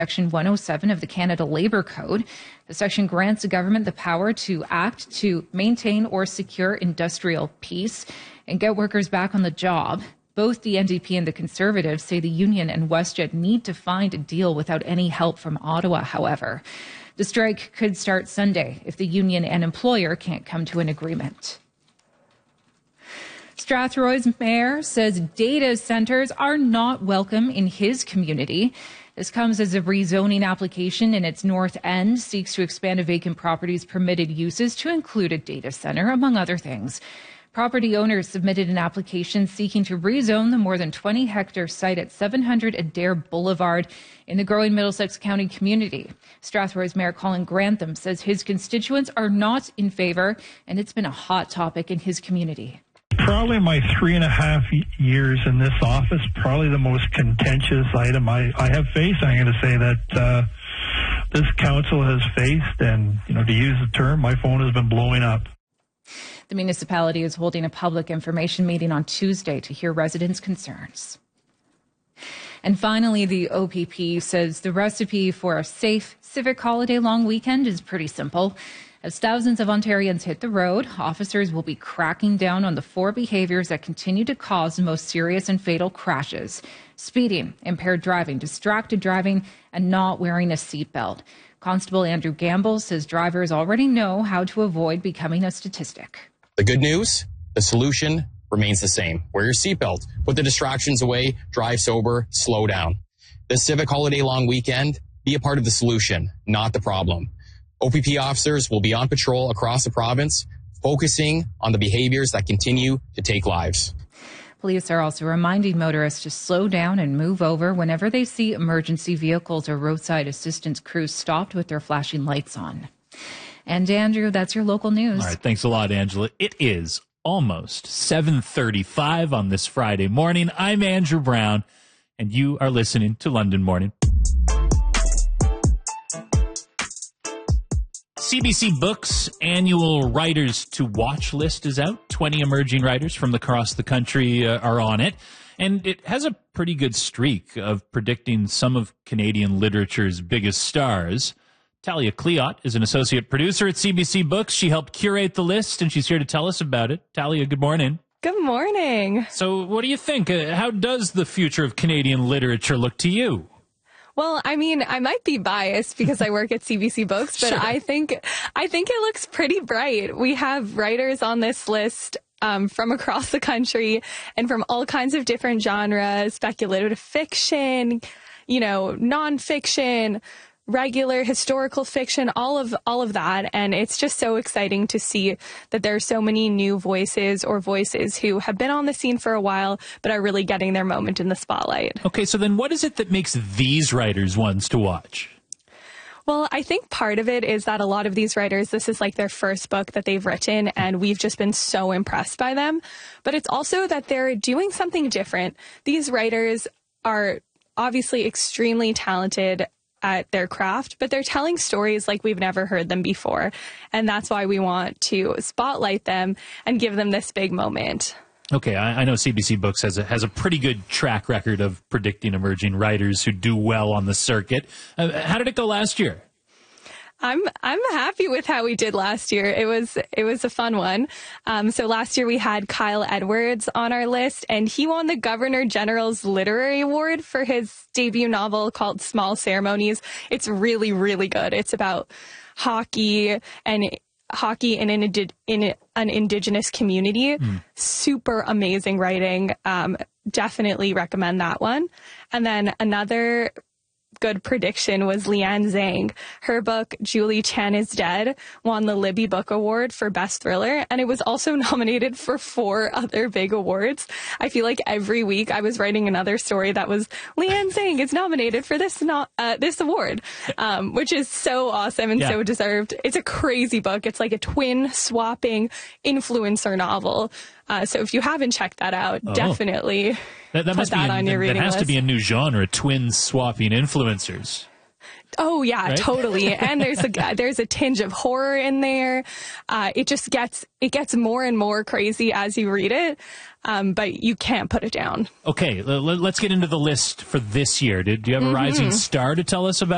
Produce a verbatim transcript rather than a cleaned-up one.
Section one oh seven of the Canada Labour Code. The section grants the government the power to act to maintain or secure industrial peace and get workers back on the job. Both the N D P and the Conservatives say the union and WestJet need to find a deal without any help from Ottawa, however. The strike could start Sunday if the union and employer can't come to an agreement. Strathroy's mayor says data centers are not welcome in his community. This comes as a rezoning application in its north end seeks to expand a vacant property's permitted uses to include a data center, among other things. Property owners submitted an application seeking to rezone the more than twenty hectare site at seven hundred Adair Boulevard in the growing Middlesex County community. Strathroy's Mayor Colin Grantham says his constituents are not in favor, and it's been a hot topic in his community. Probably my three and a half years in this office, probably the most contentious item I, I have faced. I'm going to say that uh, this council has faced, and, you know, to use the term, my phone has been blowing up. The municipality is holding a public information meeting on Tuesday to hear residents' concerns. And finally, the O P P says the recipe for a safe civic holiday long weekend is pretty simple. As thousands of Ontarians hit the road, officers will be cracking down on the four behaviors that continue to cause the most serious and fatal crashes: speeding, impaired driving, distracted driving, and not wearing a seatbelt. Constable Andrew Gamble says drivers already know how to avoid becoming a statistic. The good news, the solution remains the same. Wear your seatbelt, put the distractions away, drive sober, slow down. This civic holiday long weekend, be a part of the solution, not the problem. O P P officers will be on patrol across the province, focusing on the behaviors that continue to take lives. Police are also reminding motorists to slow down and move over whenever they see emergency vehicles or roadside assistance crews stopped with their flashing lights on. And Andrew, that's your local news. All right, thanks a lot, Angela. It is almost seven thirty-five on this Friday morning. I'm Andrew Brown, and you are listening to London Morning. C B C Books' annual Writers to Watch list is out. twenty emerging writers from across the country uh, are on it. And it has a pretty good streak of predicting some of Canadian literature's biggest stars. Talia Cleott is an associate producer at C B C Books. She helped curate the list, and she's here to tell us about it. Talia, good morning. Good morning. So what do you think? Uh, how does the future of Canadian literature look to you? Well, I mean, I might be biased because I work at C B C Books, but sure. I think I think it looks pretty bright. We have writers on this list um, from across the country and from all kinds of different genres: speculative fiction, you know, nonfiction, regular historical fiction, all of all of that. And it's just so exciting to see that there are so many new voices or voices who have been on the scene for a while but are really getting their moment in the spotlight. Okay, so then what is it that makes these writers ones to watch? Well, I think part of it is that a lot of these writers, this is like their first book that they've written, and we've just been so impressed by them. But it's also that they're doing something different. These writers are obviously extremely talented at their craft, but they're telling stories like we've never heard them before. And that's why we want to spotlight them and give them this big moment. Okay, I, I know C B C Books has a, has a pretty good track record of predicting emerging writers who do well on the circuit. Uh, how did it go last year? I'm I'm happy with how we did last year. It was it was a fun one. Um, so last year we had Kyle Edwards on our list, and he won the Governor General's Literary Award for his debut novel called Small Ceremonies. It's really, really good. It's about hockey and hockey in an in an Indigenous community. Mm. Super amazing writing. Um, definitely recommend that one. And then another good prediction was Leanne Zhang. Her book, Julie Chan is Dead, won the Libby Book Award for Best Thriller, and it was also nominated for four other big awards. I feel like every week I was writing another story that was Leanne Zhang is nominated for this not uh, this award, um, which is so awesome and yeah. so deserved. It's a crazy book. It's like a twin swapping influencer novel. Uh, so if you haven't checked that out, oh. definitely that, that put must that be on a, your reading That has list. to be a new genre, twin swapping influencers. Oh, yeah, right? totally. And there's a there's a tinge of horror in there. Uh, it just gets it gets more and more crazy as you read it, um, but you can't put it down. Okay, l- let's get into the list for this year. Did, do you have a mm-hmm. rising star to tell us about?